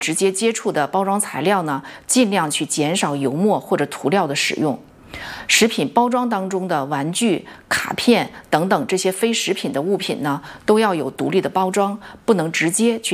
直接接触的包装材料呢，尽量去减少油墨或者涂料的使用。食品包装当中的玩具、卡片等等这些非食品的物品呢，都要有独立的包装，不能直接去